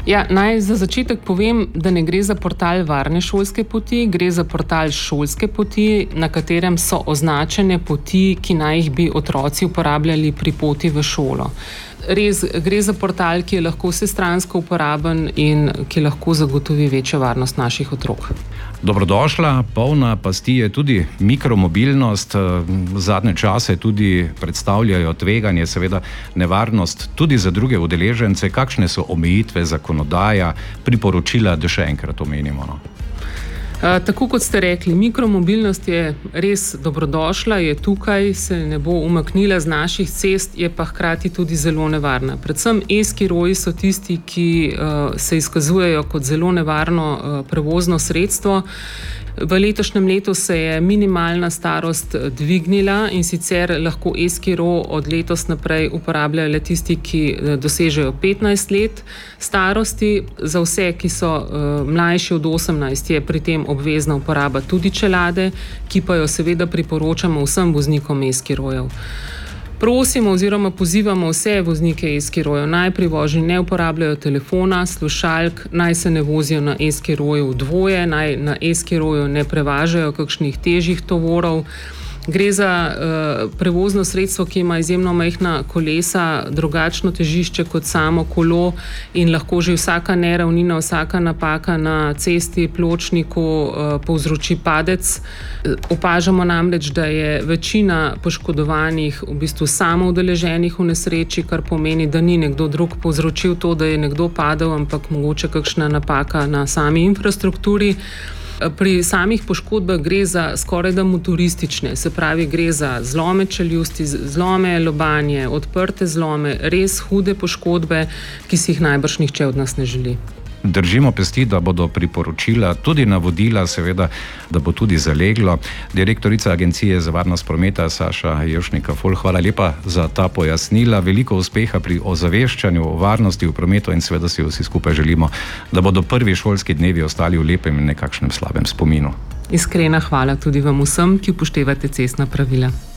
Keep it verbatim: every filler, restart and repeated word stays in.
Ja, naj za začetek povem, da ne gre za portal varne šolske poti, gre za portal šolske poti, na katerem so označene poti, ki naj jih bi otroci uporabljali pri poti v šolo. Res gre za portal, ki je lahko vsestransko uporaben in ki lahko zagotovi večjo varnost naših otrok. Dobrodošla, polna pasti je tudi mikromobilnost. Zadnje čase tudi predstavljajo tveganje, seveda nevarnost tudi za druge udeležence. Kakšne so omejitve, zakonodaja, priporočila, da še enkrat omenimo? No? Tako kot ste rekli, mikromobilnost je res dobrodošla, je tukaj, se ne bo umaknila z naših cest, je pa hkrati tudi zelo nevarna. Predvsem e-skiroji so tisti, ki uh, se izkazujejo kot zelo nevarno uh, prevozno sredstvo. V letošnjem letu se je minimalna starost dvignila in sicer lahko e-skiro od letos naprej uporabljajo le tisti, ki dosežejo petnajst let starosti. Za vse, ki so uh, mlajši od osemnajst, je pri tem obvezna uporaba tudi čelade, ki pa jo seveda priporočamo vsem voznikom e-skirojev. Prosimo oziroma pozivamo vse voznike e-skirojev, naj pri vožnji ne uporabljajo telefona, slušalk, naj se ne vozijo na e-skiroju dvoje, naj na e-skiroju ne prevažajo kakšnih težjih tovorov. Gre za uh, prevozno sredstvo, ki ima izjemno majhna kolesa, drugačno težišče kot samo kolo in lahko že vsaka neravnina, vsaka napaka na cesti, pločniku uh, povzroči padec. Opažamo namreč, da je večina poškodovanih v bistvu samo udeleženih v nesreči, kar pomeni, da ni nekdo drug povzročil to, da je nekdo padel, ampak mogoče kakšna napaka na sami infrastrukturi. Pri samih poškodbah gre za skorajda motoristične, se pravi, gre za zlome čeljusti, zlome lobanje, odprte zlome, res hude poškodbe, ki si jih najbrž nihče od nas ne želi. Držimo pesti, da bodo priporočila, tudi navodila, seveda, da bo tudi zaleglo. Direktorica Agencije za varnost prometa Saša Jevšnika-Fol, hvala lepa za ta pojasnila. Veliko uspeha pri ozaveščanju o varnosti v prometu in seveda si vsi skupaj želimo, da bodo prvi šolski dnevi ostali v lepem in nekakšnem slabem spominu. Iskrena hvala tudi vam vsem, ki upoštevate cestna pravila.